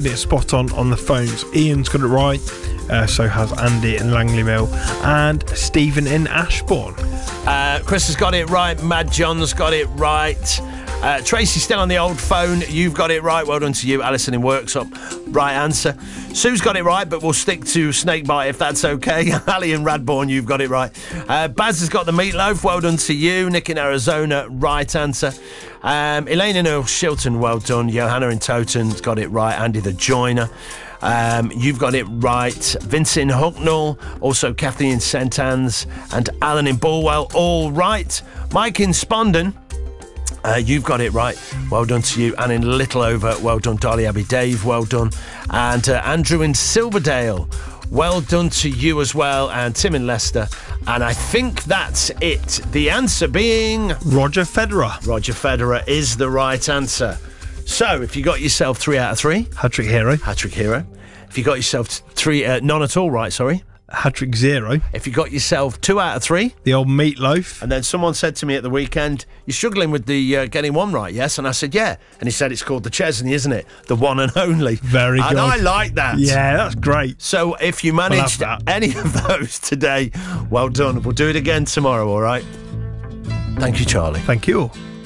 getting it spot on the phones. Ian's got it right. So has Andy in Langley Mill and Stephen in Ashbourne. Chris has got it right. Mad John's got it right. Tracy's still on the old phone. You've got it right. Well done to you. Alison in Worksop. Right answer. Sue's got it right, but we'll stick to Snakebite if that's okay. Ali in Radbourne, you've got it right. Baz has got the meatloaf. Well done to you. Nick in Arizona, right answer. Elaine in Earl Shilton, well done. Johanna in Toton's got it right. Andy the Joiner. You've got it right. Vince in Hucknall, also Kathy in St Anne's, and Alan in Bulwell, all right. Mike in Spondon, you've got it right. Well done to you. And in Littleover, well done. Darley Abbey Dave, well done. And Andrew in Silverdale, well done to you as well. And Tim in Leicester. And I think that's it. The answer being... Roger Federer. Roger Federer is the right answer. So, if you got yourself 3 out of 3... Hat-trick hero. Hat-trick hero. If you got yourself 3... none at all right, sorry. Hat-trick 0. If you got yourself 2 out of 3... The old meatloaf. And then someone said to me at the weekend, you're struggling with the getting one right, yes? And I said, yeah. And he said, it's called the Chesney, isn't it? The one and only. Very good. And I like that. Yeah, that's great. So if you managed any of those today, well done. We'll do it again tomorrow, all right? Thank you, Charlie. Thank you all.